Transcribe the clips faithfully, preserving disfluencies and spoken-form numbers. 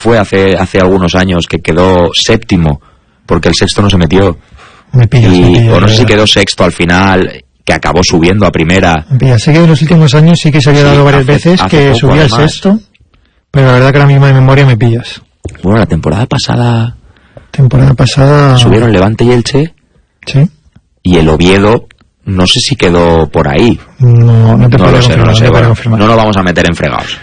fue hace hace algunos años que quedó séptimo porque el sexto no se metió. Me pillas, y, me pillas, o no sé si verdad. quedó sexto al final, que acabó subiendo a primera. Me pillas. Sé que en los últimos años sí que se había Sí, dado varias hace- veces hace que poco, subía además. el sexto, pero la verdad que ahora mismo de memoria me pillas. Bueno, la temporada pasada Temporada pasada... subieron Levante y Elche, Sí. y el Oviedo no sé si quedó por ahí. No, no te No puedo lo sé, no confirmar. lo sé. te puedo Bueno, confirmar. no nos vamos a meter en fregados.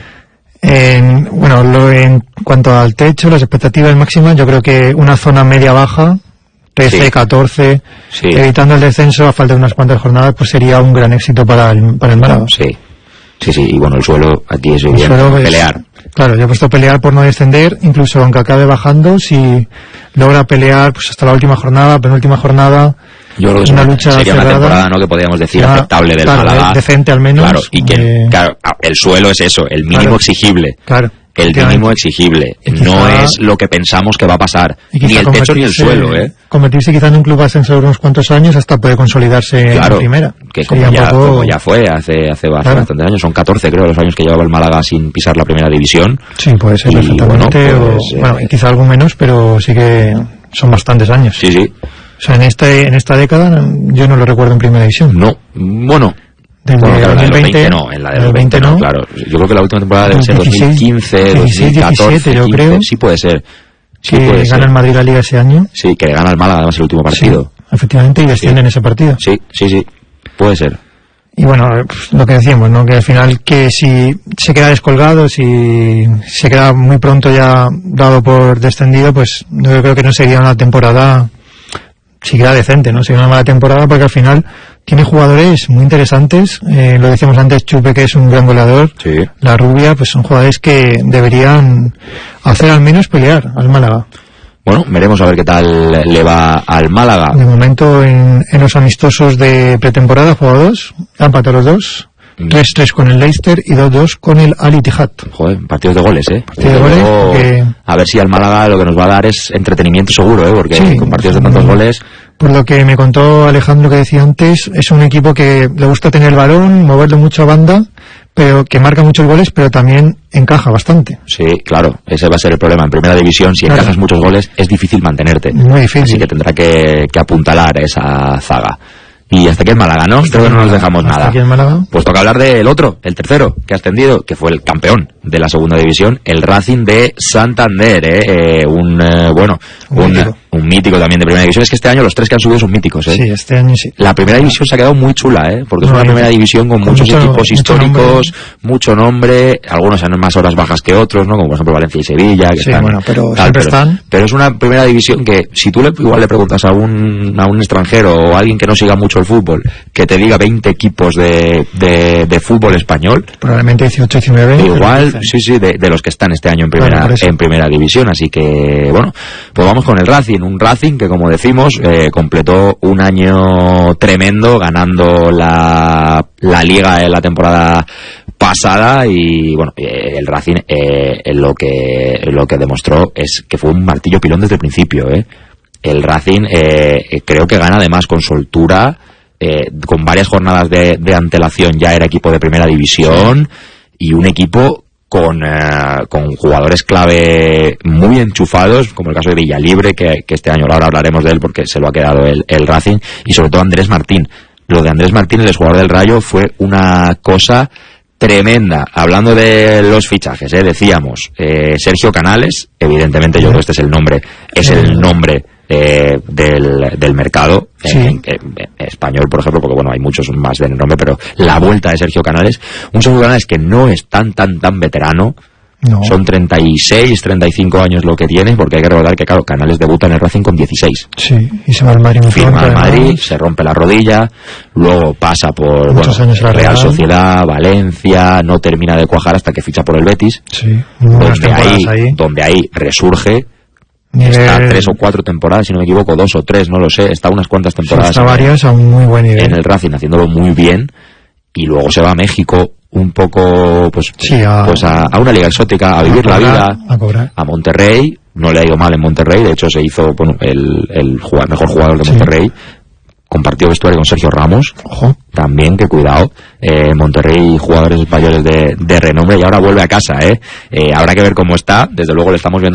En, bueno, lo, en cuanto al techo, las expectativas máximas, yo creo que una zona media-baja, trece, Sí. catorce, Sí. evitando el descenso a falta de unas cuantas jornadas, pues sería un gran éxito para el, para el Málaga. Sí, sí, sí. Y bueno, el suelo aquí es El bien. suelo es- Pelear. Claro, yo he puesto pelear por no descender, incluso aunque acabe bajando, si logra pelear pues hasta la última jornada, penúltima jornada, Yo creo que es una una, lucha sería una cerrada. temporada, ¿no?, que podríamos decir Ya, aceptable del claro, Málaga. decente al menos. Claro, y que Eh, claro, el suelo es eso, el mínimo claro. exigible. Claro. El efectivamente. mínimo exigible. Y quizá- No es lo que pensamos que va a pasar. Y Ni quizá el techo ni el convertirse- suelo, ¿eh? Convertirse quizá en un club ascenso unos cuantos años hasta poder consolidarse Claro, en primera. que Sería como un ya, poco- como ya fue hace, hace Claro. bastantes años, son catorce creo los años que llevaba el Málaga sin pisar la primera división. Sí, puede ser Y perfectamente. bueno, o- pues, eh, bueno, y quizá algo menos, pero sí que son bastantes años. Sí, sí. O sea, en, este, en esta década yo no lo recuerdo en primera división. No, bueno... Desde Bueno, claro, en la del dos mil veinte, veinte no, en la del veinte no, claro. Yo creo que la última temporada debe ser dos mil quince, dos mil catorce, diecisiete, yo quince, creo. sí puede ser. Sí que puede gana ser. el Madrid la Liga ese año. Sí, que le gana al Málaga además el último partido. Sí, efectivamente, y desciende en ese partido. Sí, sí, sí, puede ser. Y bueno, pues, lo que decíamos, ¿no? Que al final, que si se queda descolgado, si se queda muy pronto ya dado por descendido, pues yo creo que no sería una temporada, si queda decente, ¿no? Sería una mala temporada porque al final tiene jugadores muy interesantes. Eh, lo decíamos antes, Chupe, que es un gran goleador. Sí. La Rubia, pues son jugadores que deberían hacer al menos pelear al Málaga. Bueno, veremos a ver qué tal le va al Málaga. De momento, en, en los amistosos de pretemporada, jugó dos, ha empatado los dos, Mm. tres tres con el Leicester y dos dos con el Al Ittihad. Joder, partidos de goles, ¿eh? Partido de goles, Luego, porque- a ver si al Málaga lo que nos va a dar es entretenimiento seguro, ¿eh? Porque Sí, con partidos de tantos mm. goles... Por lo que me contó Alejandro que decía antes, es un equipo que le gusta tener el balón, moverlo mucho a banda, pero que marca muchos goles, pero también encaja bastante. Sí, claro, ese va a ser el problema. En primera división, si Claro. encajas muchos goles, es difícil mantenerte. Muy difícil. Así que tendrá que, que apuntalar esa zaga. Y hasta aquí el Málaga, ¿no? Creo que no nos dejamos Hasta nada. aquí el Málaga. Pues toca hablar del otro, el tercero, que ha ascendido, que fue el campeón de la segunda división, el Racing de Santander, ¿eh? Eh, un, eh, bueno, Un un, mítico. un mítico también de primera división. Es que este año los tres que han subido son míticos, ¿eh? Sí, este año sí. La primera división se ha quedado muy chula, ¿eh? Porque es No, una y- primera división con, con muchos mucho- equipos mucho históricos, mucho nombre, algunos en más horas bajas que otros, ¿no? Como por ejemplo Valencia y Sevilla, que Sí, están, bueno, pero siempre están. Pero es una primera división que, si tú le, igual le preguntas a un, a un extranjero o a alguien que no siga mucho el fútbol, que te diga veinte equipos de, de, de fútbol español, Probablemente dieciocho diecinueve. igual, pero- sí, sí, de, de los que están este año en primera, Claro, por eso. en primera división. Así que, bueno, pues vamos con el Racing. Un Racing que, como decimos, eh, completó un año tremendo ganando la, la Liga en la temporada pasada. Y, bueno, eh, el Racing eh, lo, que, lo que demostró es que fue un martillo pilón desde el principio, ¿eh? El Racing eh, creo que gana además con soltura. Eh, con varias jornadas de, de antelación ya era equipo de primera división y un equipo con, eh, con jugadores clave muy enchufados, como el caso de Villalibre, que, que este año ahora hablaremos de él porque se lo ha quedado el, el Racing, y sobre todo Andrés Martín. Lo de Andrés Martín, el jugador del Rayo, fue una cosa tremenda. Hablando de los fichajes, ¿eh? decíamos, eh, Sergio Canales, evidentemente yo creo que este es el nombre, es el nombre eh, del, del mercado Sí. en, en- en español, por ejemplo, porque bueno, hay muchos más de nombre, pero la vuelta de Sergio Canales, un Sergio Canales que no es tan tan tan veterano. No. Son treinta y seis, treinta y cinco años lo que tiene, porque hay que recordar que, claro, Canales debuta en el Racing con dieciséis. Sí, y se va al Madrid muy Firma pronto, al Madrid, además. se rompe la rodilla, luego pasa por Muchos bueno, años en la Real Real. Sociedad, Valencia, no termina de cuajar hasta que ficha por el Betis, Sí, muy buenas donde temporadas ahí, ahí. donde ahí resurge. Nivel- Está tres o cuatro temporadas, si no me equivoco, dos o tres, no lo sé, está unas cuantas Sí, temporadas está en, varios a un muy buen nivel. en el Racing haciéndolo muy bien, y luego se va a México un poco pues, Sí, a- pues a, a una liga exótica, a vivir la cobrar, vida, a cobrar. a Monterrey. No le ha ido mal en Monterrey, de hecho se hizo bueno, el, el jugador- mejor jugador de Sí. Monterrey, compartió vestuario con Sergio Ramos, Ojo. también, que cuidado, eh, Monterrey, jugadores españoles de, de renombre, y ahora vuelve a casa, ¿eh? Eh, habrá que ver cómo está, desde luego le estamos viendo